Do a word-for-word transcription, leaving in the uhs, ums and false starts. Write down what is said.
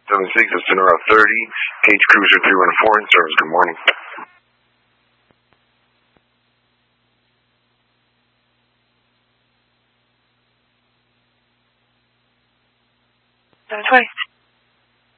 seven six, that's center route thirty, Cage Cruiser three one four in service. Good morning. seven twenty.